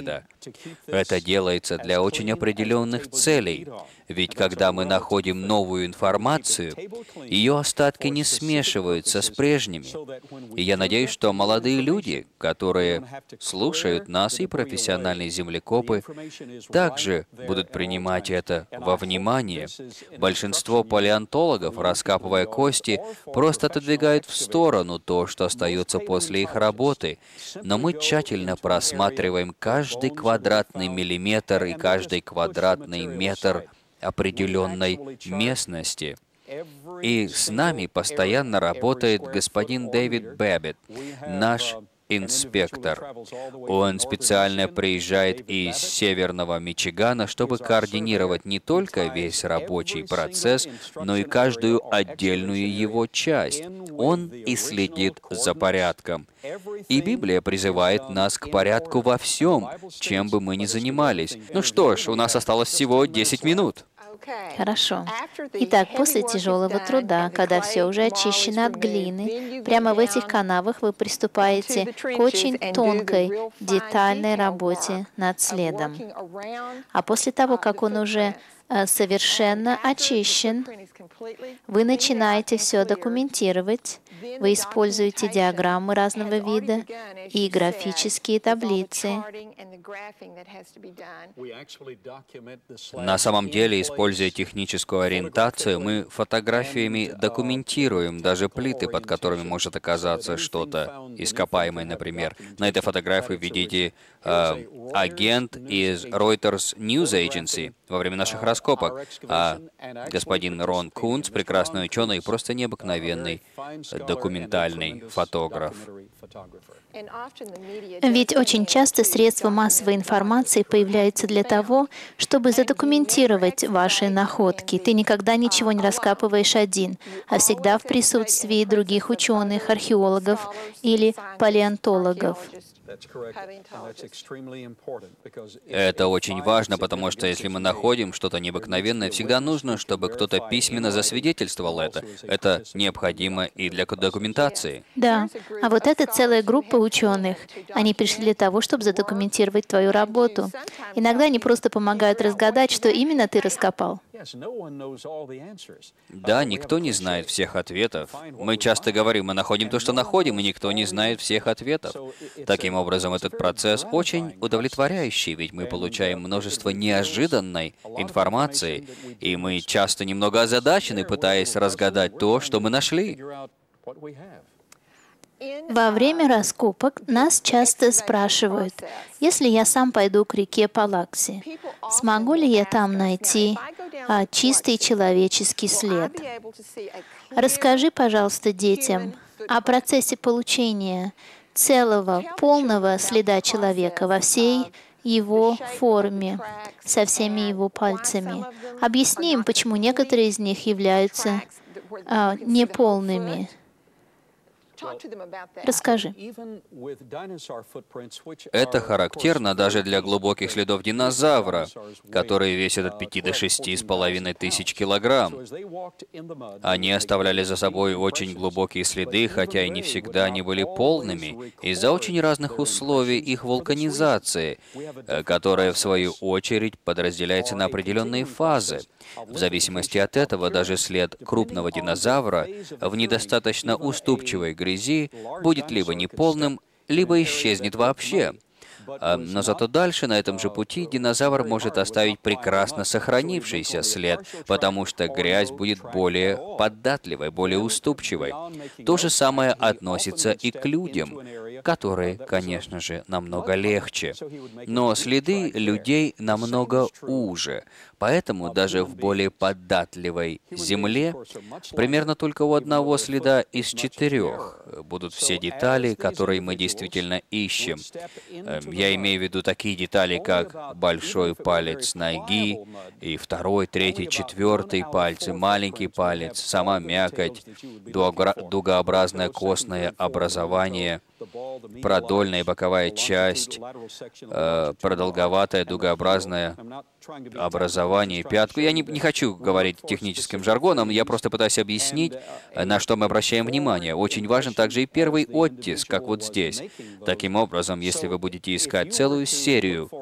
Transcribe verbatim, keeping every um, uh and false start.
вида. Это делается для очень определенных целей. Ведь когда мы находим новую информацию, ее остатки не смешиваются с прежними. И я надеюсь, что молодые люди, которые слушают нас, и профессиональные землекопы, также будут принимать это во внимание. Большинство палеонтологов, раскапывая кости, просто отодвигают в сторону то, что остается после их работы. Но мы тщательно просматриваем каждый квадратный миллиметр и каждый квадратный метр определенной местности. И с нами постоянно работает господин Дэвид Бэббит, наш инспектор. Он специально приезжает из северного Мичигана, чтобы координировать не только весь рабочий процесс, но и каждую отдельную его часть. Он и следит за порядком. И Библия призывает нас к порядку во всем, чем бы мы ни занимались. Ну что ж, у нас осталось всего десять минут. Хорошо. Итак, после тяжелого труда, когда все уже очищено от глины, прямо в этих канавах вы приступаете к очень тонкой, детальной работе над следом. А после того, как он уже совершенно очищен, вы начинаете все документировать, вы используете диаграммы разного вида и графические таблицы. На самом деле, используя техническую ориентацию, мы фотографиями документируем даже плиты, под которыми может оказаться что-то ископаемое, например. На этой фотографии видите э, агент из Reuters News Agency во время наших раскопок, а господин Рон Кунц, прекрасный ученый, просто необыкновенный документальный фотограф. Ведь очень часто средства массовой информации появляются для того, чтобы задокументировать ваши находки. Ты никогда ничего не раскапываешь один, а всегда в присутствии других ученых, археологов или палеонтологов. Это очень важно, потому что если мы находим что-то необыкновенное, всегда нужно, чтобы кто-то письменно засвидетельствовал это. Это необходимо и для документации. Да, а вот это целая группа ученых. Они пришли для того, чтобы задокументировать твою работу. Иногда они просто помогают разгадать, что именно ты раскопал. Да, никто не знает всех ответов. Мы часто говорим, мы находим то, что находим, и никто не знает всех ответов. Таким образом, этот процесс очень удовлетворяющий, ведь мы получаем множество неожиданной информации, и мы часто немного озадачены, пытаясь разгадать то, что мы нашли. Во время раскопок нас часто спрашивают, если я сам пойду к реке Палакси, смогу ли я там найти а, чистый человеческий след? Расскажи, пожалуйста, детям о процессе получения целого, полного следа человека во всей его форме, со всеми его пальцами. Объясни им, почему некоторые из них являются а, неполными. Расскажи. Это характерно даже для глубоких следов динозавра, которые весят от пяти до шести с половиной тысяч килограмм. Они оставляли за собой очень глубокие следы, хотя и не всегда они были полными, из-за очень разных условий их вулканизации, которая, в свою очередь, подразделяется на определенные фазы. В зависимости от этого, даже след крупного динозавра в недостаточно уступчивой грязи будет либо неполным, либо исчезнет вообще. Но зато дальше, на этом же пути, динозавр может оставить прекрасно сохранившийся след, потому что грязь будет более податливой, более уступчивой. То же самое относится и к людям, которые, конечно же, намного легче. Но следы людей намного уже. Поэтому даже в более податливой земле примерно только у одного следа из четырех будут все детали, которые мы действительно ищем. Я имею в виду такие детали, как большой палец ноги, и второй, третий, четвертый пальцы, маленький палец, сама мякоть, дугообразное костное образование, продольная и боковая часть, э, продолговатое дугообразное образование, пятку. Я не, не хочу говорить техническим жаргоном, я просто пытаюсь объяснить, на что мы обращаем внимание. Очень важен также и первый оттиск, как вот здесь. Таким образом, если вы будете искать целую серию